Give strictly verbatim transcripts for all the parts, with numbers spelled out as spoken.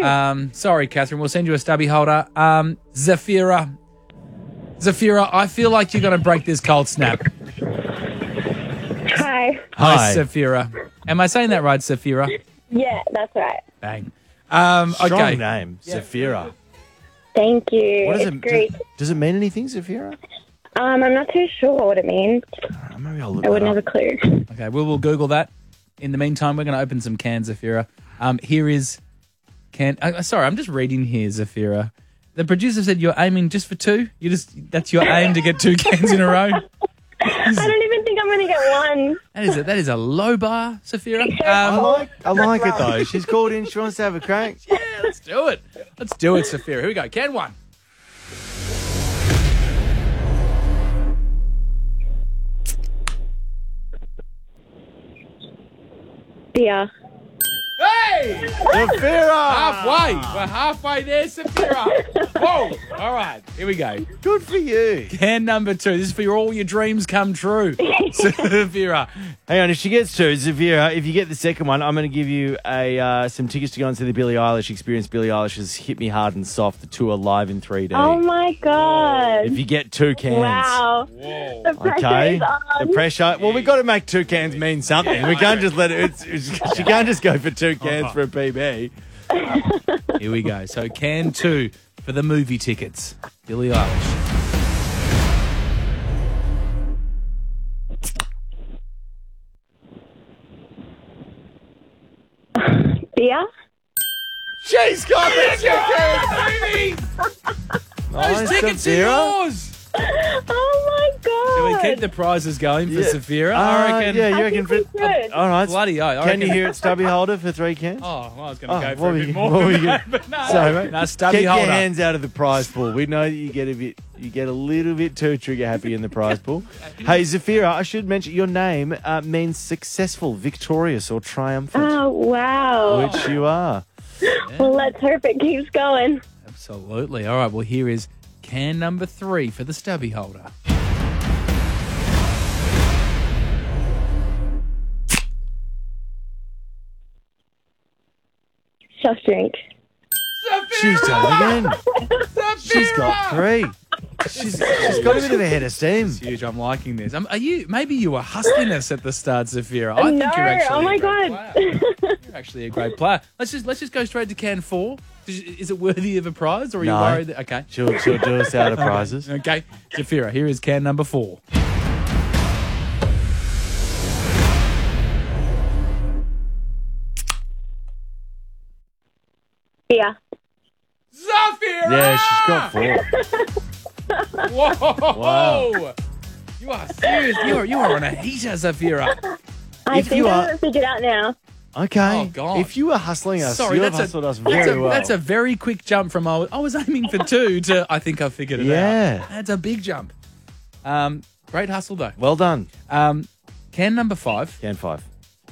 Um, sorry, Catherine. We'll send you a stubby holder. Um, Zafira. Zafira, I feel like you're going to break this cold snap. Hi. Hi, Hi. Zafira. Am I saying that right, Zafira? Yeah, that's right. Bang. Um, Strong okay. name, Zafira. Thank you. What does it's it great. Does, does it mean anything, Zafira? Um, I'm not too sure what it means. Uh, maybe I'll look I that wouldn't up. have a clue. Okay, we will Google that. In the meantime, we're going to open some cans, Zafira. Um, here is can. Uh, sorry, I'm just reading here, Zafira. The producer said you're aiming just for two. You just that's your aim to get two cans in a row. I don't even think I'm going to get one. That is a, that is a low bar, Zafira. I Um, like, I like it though. She's called in. She wants to have a crack. yeah, let's do it. Let's do it, Zafira. Here we go. Can one. Beer. Hey! Zafira! Halfway. We're halfway there, Zafira. Whoa. All right. Here we go. Good for you. Can number two. This is for your, all your dreams come true. Zafira. Hang on, if she gets two, Zafira, if you get the second one, I'm going to give you a uh, some tickets to go and see the Billie Eilish experience. Billie Eilish's Hit Me Hard and Soft, the tour live in three D. Oh, my God. If you get two cans. Wow. Whoa. The pressure Okay. is on. The pressure. Well, we've got to make two cans mean something. We can't just let it. It's, it's, she can't just go for two cans for a P B. Here we go. So can two for the movie tickets. Billie Eilish. Beer? She's got it. Those tickets are yours. Oh, my God. Can we keep the prizes going for Yeah. Zafira? Uh, I reckon. yeah, you I reckon think for. we should. All right. Bloody hell. I Can reckon- you hear it, stubby holder for three cans? Oh, well, I was going to Oh, go what for a were bit you- more. what were than you- that, but no. Sorry, mate. No, stubby Get holder. your hands out of the prize pool. We know that you get a bit, you get a little bit too trigger happy in the prize pool. Hey, Zafira, I should mention your name uh, means successful, victorious, or triumphant, Oh, wow. which you are. Well, let's hope it keeps going. Absolutely. All right, well, here is can number three for the stubby holder. Soft drink. She's done it again. Zafira! She's got three. She's, she's got a bit of a head of steam. It's huge. I'm liking this. Um, are you? Maybe you were hustling us at the start, Zafira. I think No, you're actually. oh my a great God. player. You're actually a great player. Let's just let's just go straight to can four. Is is it worthy of a prize, or are you No. worried? That, okay. She'll, she'll do us out of prizes. Okay, Zafira. Here is can number four. Beer. Zafira. Yeah, she's got four. Whoa! Wow. You are serious. You are you are on a heater, Zafira. I If think you I are- have it figured out now. Okay. Oh, God. If you were hustling us, Sorry, you have that's hustled a, us that's, very a well. that's a very quick jump from I was, I was aiming for two to I think I figured it Yeah. out. That's a big jump. Um, great hustle though. Well done. Um, can number five. Can five.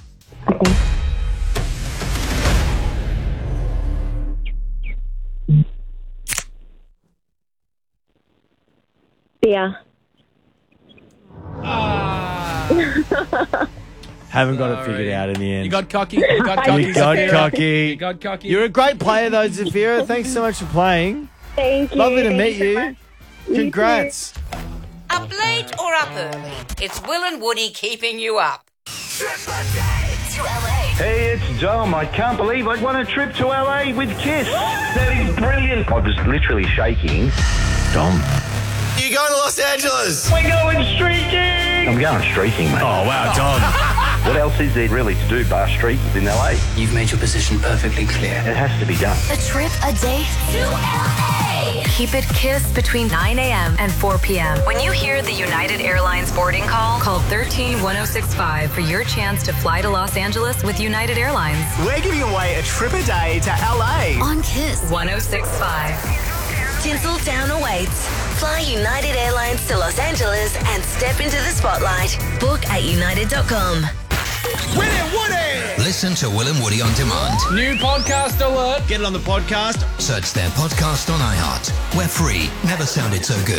Beer. Haven't got it Sorry. figured out in the end. You got cocky. You got cocky. You got Zafira. cocky. You got cocky. You're a great player, though, Zafira. Thanks so much for playing. Thank you. Lovely to Thank meet so you. much. You too. Congrats. Up late or up early? It's Will and Woody keeping you up. To L A. Hey, it's Dom. I can't believe I won a trip to L A with Kiss. That is brilliant. I was literally shaking. Dom. You going to Los Angeles? We're going streaking. I'm going streaking, mate. Oh, wow, Dom. What else is there really to do bar streak in L A? You've made your position perfectly clear. It has to be done. A trip a day to L A. Keep it Kiss between nine a.m. and four p.m. When you hear the United Airlines boarding call, call one three one oh six five for your chance to fly to Los Angeles with United Airlines. We're giving away a trip a day to L A. On Kiss. one oh six five. Tinseltown awaits. Fly United Airlines to Los Angeles and step into the spotlight. Book at united dot com. Will and Woody! Listen to Will and Woody on demand. New podcast alert. Get it on the podcast. Search their podcast on iHeart. We're free. Never sounded so good.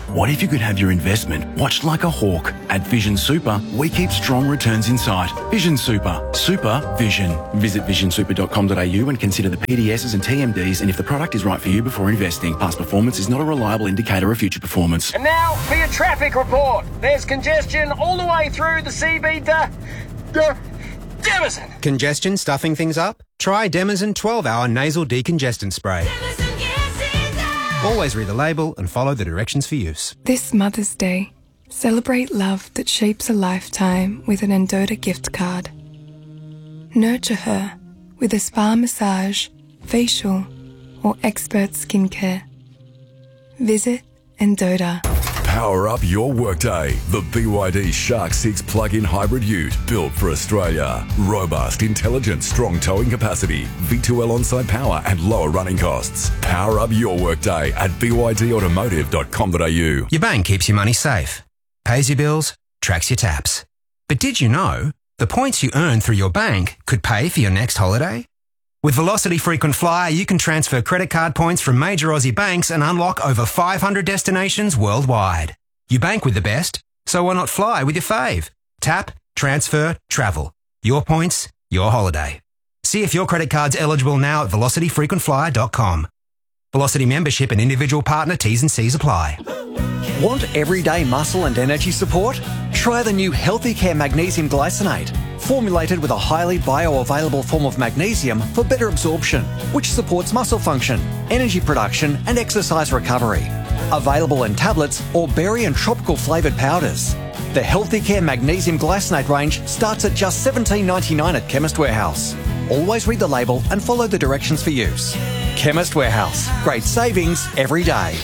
What if you could have your investment watched like a hawk? At Vision Super, we keep strong returns in sight. Vision Super. Super Vision. Visit vision super dot com dot a u and consider the P D Ss and T M Ds and if the product is right for you before investing. Past performance is not a reliable indicator of future performance. And now for your traffic report. There's congestion all the way through the C B D. Demison. Congestion stuffing things up? Try Demison twelve hour nasal decongestant spray. Always read the label and follow the directions for use. This Mother's Day, celebrate love that shapes a lifetime with an Endota gift card. Nurture her with a spa massage, facial, or expert skincare. Visit Endota. Power up your workday. The B Y D Shark six plug-in hybrid ute built for Australia. Robust, intelligent, strong towing capacity, V two L on-site power and lower running costs. Power up your workday at b y d automotive dot com dot a u. Your bank keeps your money safe, pays your bills, tracks your taps. But did you know the points you earn through your bank could pay for your next holiday? With Velocity Frequent Flyer, you can transfer credit card points from major Aussie banks and unlock over five hundred destinations worldwide. You bank with the best, so why not fly with your fave? Tap, transfer, travel. Your points, your holiday. See if your credit card's eligible now at velocity frequent flyer dot com. Velocity membership and individual partner T's and C's apply. Want everyday muscle and energy support? Try the new Healthy Care Magnesium Glycinate, formulated with a highly bioavailable form of magnesium for better absorption, which supports muscle function, energy production and exercise recovery. Available in tablets or berry and tropical flavoured powders. The Healthy Care Magnesium Glycinate range starts at just seventeen ninety-nine at Chemist Warehouse. Always read the label and follow the directions for use. Chemist Warehouse. Great savings every day.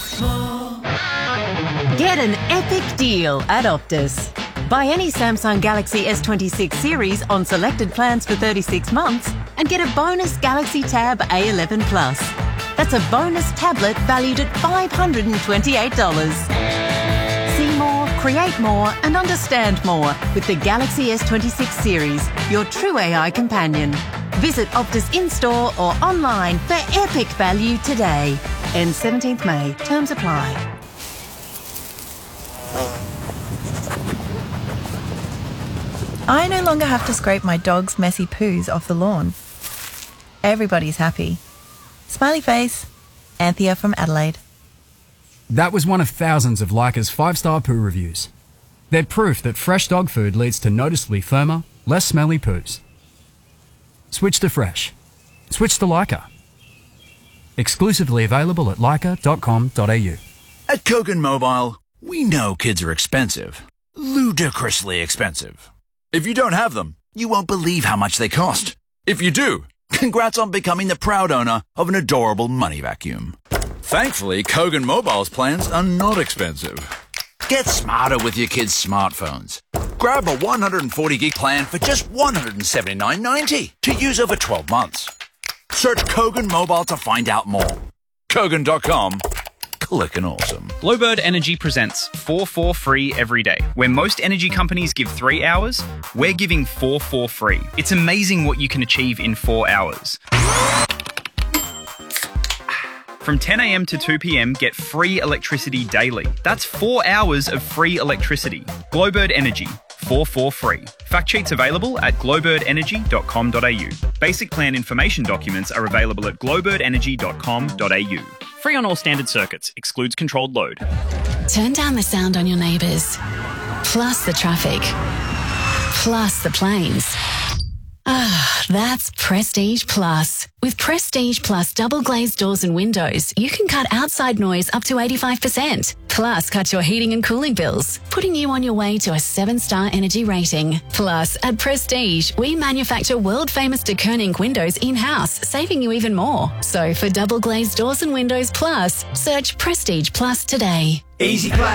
Get an epic deal at Optus. Buy any Samsung Galaxy S twenty-six series on selected plans for thirty-six months and get a bonus Galaxy Tab A eleven Plus. That's a bonus tablet valued at five hundred twenty-eight dollars. See more, create more and understand more with the Galaxy S twenty-six series, your true A I companion. Visit Optus in-store or online for epic value today. Ends seventeenth May. Terms apply. I no longer have to scrape my dog's messy poos off the lawn. Everybody's happy. Smiley face. Anthea from Adelaide. That was one of thousands of Leica's five-star poo reviews. They're proof that fresh dog food leads to noticeably firmer, less smelly poos. Switch to fresh. Switch to Leica. Exclusively available at leica dot com dot a u. At Kogan Mobile, we know kids are expensive. Ludicrously expensive. If you don't have them, you won't believe how much they cost. If you do, congrats on becoming the proud owner of an adorable money vacuum. Thankfully, Kogan Mobile's plans are not expensive. Get smarter with your kids' smartphones. Grab a one hundred forty gig plan for just one hundred seventy-nine ninety to use over twelve months. Search Kogan Mobile to find out more. Kogan dot com. Clickin' awesome. Glowbird Energy presents four four free every day. Where most energy companies give three hours, we're giving four four free. It's amazing what you can achieve in four hours. From ten a m to two p m, get free electricity daily. That's four hours of free electricity. Glowbird Energy, four four free. Fact sheets available at glowbird energy dot com dot a u. Basic plan information documents are available at glowbird energy dot com dot a u. Free on all standard circuits, excludes controlled load. Turn down the sound on your neighbours, plus the traffic, plus the planes. Ah, that's Prestige Plus. With Prestige Plus double glazed doors and windows, you can cut outside noise up to eighty-five percent. Plus, cut your heating and cooling bills, putting you on your way to a seven-star energy rating. Plus, at Prestige, we manufacture world-famous de Koning windows in-house, saving you even more. So, for double glazed doors and windows plus, search Prestige Plus today. Easy Play.